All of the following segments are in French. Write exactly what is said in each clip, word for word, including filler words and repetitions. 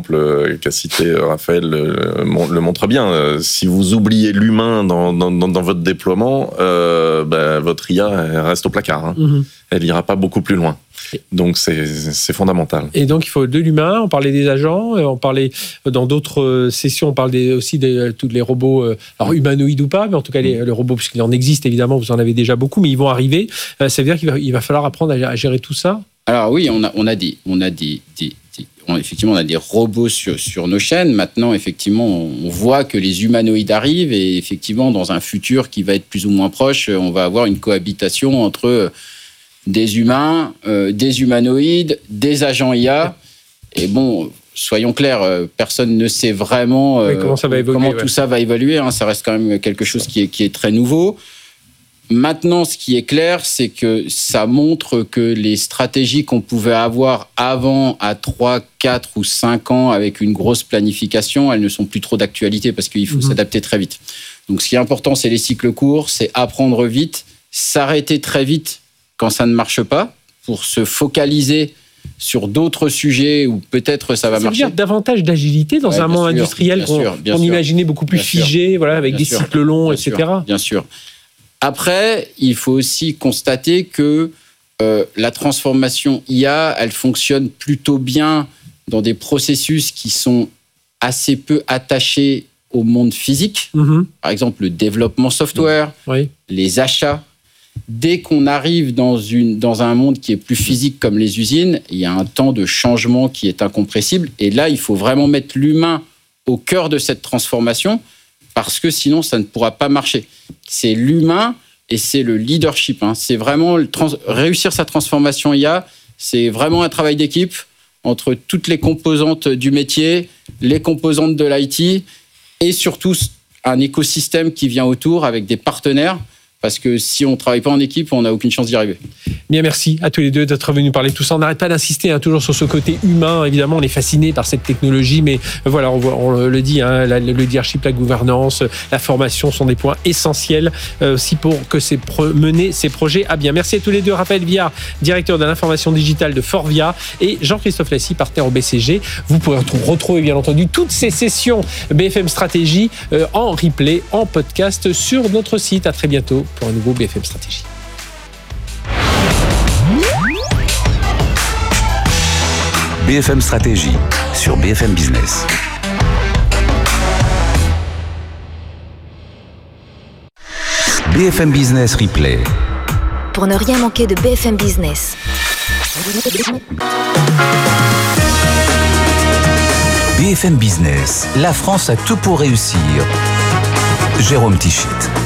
l'exemple qu'a cité Raphaël le, le montre bien. Si vous oubliez l'humain dans, dans, dans votre déploiement, euh, bah, votre I A elle reste au placard. Hein. Mm-hmm. Elle n'ira pas beaucoup plus loin. Donc, c'est, c'est fondamental. Et donc, il faut de l'humain. On parlait des agents. On parlait, dans d'autres sessions, on parle des, aussi de tous les robots, alors humanoïdes ou pas, mais en tout cas, les, les robots, puisqu'il en existe, évidemment, vous en avez déjà beaucoup, mais ils vont arriver. Ça veut dire qu'il va, il va falloir apprendre à gérer tout ça? Alors oui, on a, on a des... On a des, des, des on, effectivement, on a des robots sur, sur nos chaînes. Maintenant, effectivement, on voit que les humanoïdes arrivent et effectivement, dans un futur qui va être plus ou moins proche, on va avoir une cohabitation entre des humains, euh, des humanoïdes, des agents I A. Et bon, soyons clairs, euh, personne ne sait vraiment euh, oui, comment, ça va évoluer, comment ouais. tout ça va évoluer. Hein, ça reste quand même quelque chose qui est, qui est très nouveau. Maintenant, ce qui est clair, c'est que ça montre que les stratégies qu'on pouvait avoir avant, à trois, quatre ou cinq ans, avec une grosse planification, elles ne sont plus trop d'actualité parce qu'il faut mmh. s'adapter très vite. Donc, ce qui est important, c'est les cycles courts, c'est apprendre vite, s'arrêter très vite quand ça ne marche pas, pour se focaliser sur d'autres sujets où peut-être ça va ça marcher. Ça veut dire davantage d'agilité dans ouais, un monde sûr, industriel qu'on, sûr, qu'on imaginait beaucoup plus figé, sûr, voilà, avec des sûr, cycles longs, et cetera. Sûr, bien sûr. Après, il faut aussi constater que euh, la transformation I A, elle fonctionne plutôt bien dans des processus qui sont assez peu attachés au monde physique. Mm-hmm. Par exemple, le développement software, oui. les achats. Dès qu'on arrive dans, une, dans un monde qui est plus physique comme les usines, il y a un temps de changement qui est incompressible. Et là, il faut vraiment mettre l'humain au cœur de cette transformation parce que sinon, ça ne pourra pas marcher. C'est l'humain et c'est le leadership. Hein. C'est vraiment le trans- réussir sa transformation I A, c'est vraiment un travail d'équipe entre toutes les composantes du métier, les composantes de l'I T et surtout un écosystème qui vient autour avec des partenaires. Parce que si on ne travaille pas en équipe, on n'a aucune chance d'y arriver. Bien, merci à tous les deux d'être venus parler de tout ça. On n'arrête pas d'insister hein, toujours sur ce côté humain. Évidemment, on est fasciné par cette technologie, mais voilà, on, voit, on le dit, hein, la, le leadership, la gouvernance, la formation sont des points essentiels euh, aussi pour que c'est pro- mener ces projets à bien. Merci à tous les deux. Raphaël Viard, directeur de l'information digitale de Forvia, et Jean-Christophe Lassy, partenaire au B C G. Vous pourrez retrouver, bien entendu, toutes ces sessions B F M Stratégie euh, en replay, en podcast sur notre site. À très bientôt pour un nouveau B F M Stratégie. B F M Stratégie sur B F M Business. B F M Business Replay. Pour ne rien manquer de B F M Business. B F M Business, la France a tout pour réussir. Jérôme Tichit.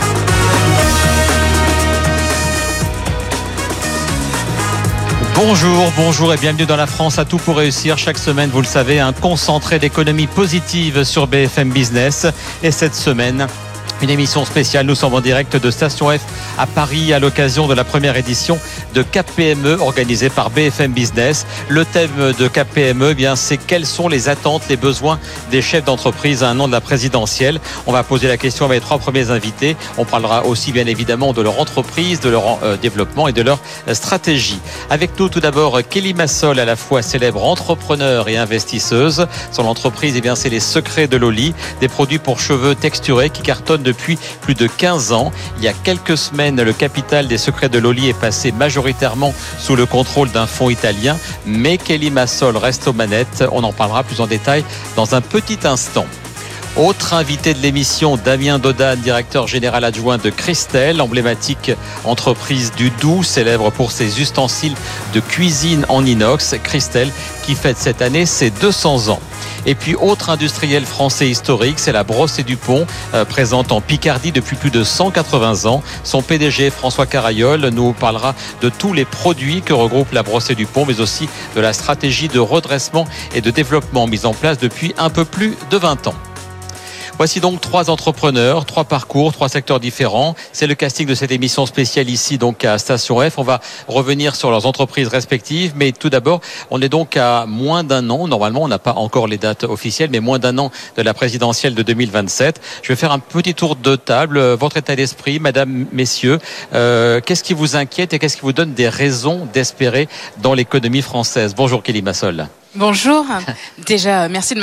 Bonjour, bonjour et bienvenue dans La France a tout pour réussir. Chaque semaine, vous le savez, un concentré d'économie positive sur B F M Business. Et cette semaine, une émission spéciale. Nous sommes en direct de Station F à Paris à l'occasion de la première édition de C A P P M E organisée par B F M Business. Le thème de C A P P M E, eh bien, c'est quelles sont les attentes, les besoins des chefs d'entreprise à un an de la présidentielle. On va poser la question avec les trois premiers invités. On parlera aussi bien évidemment de leur entreprise, de leur euh, développement et de leur euh, stratégie. Avec nous tout d'abord Kelly Massol, à la fois célèbre entrepreneur et investisseuse. Son entreprise, eh bien, c'est les Secrets de Loli, des produits pour cheveux texturés qui cartonnent depuis plus de quinze ans. Il y a quelques semaines, le capital des Secrets de Loli est passé majoritairement sous le contrôle d'un fonds italien, mais Kelly Massol reste aux manettes. On en parlera plus en détail dans un petit instant. Autre invité de l'émission, Damien Dodane, directeur général adjoint de Christelle, emblématique entreprise du Doubs, célèbre pour ses ustensiles de cuisine en inox. Christelle qui fête cette année ses deux cents ans. Et puis, autre industriel français historique, c'est la Brossée du Pont, euh, présente en Picardie depuis plus de cent quatre-vingts ans. Son P D G, François Carayol, nous parlera de tous les produits que regroupe la Brossée du Pont, mais aussi de la stratégie de redressement et de développement mise en place depuis un peu plus de vingt ans. Voici donc trois entrepreneurs, trois parcours, trois secteurs différents. C'est le casting de cette émission spéciale ici donc à Station F. On va revenir sur leurs entreprises respectives, mais tout d'abord, on est donc à moins d'un an. Normalement, on n'a pas encore les dates officielles, mais moins d'un an de la présidentielle de deux mille vingt-sept. Je vais faire un petit tour de table. Votre état d'esprit, madame, messieurs, euh, qu'est-ce qui vous inquiète et qu'est-ce qui vous donne des raisons d'espérer dans l'économie française? Bonjour Kelly Massol. Bonjour. Déjà, merci de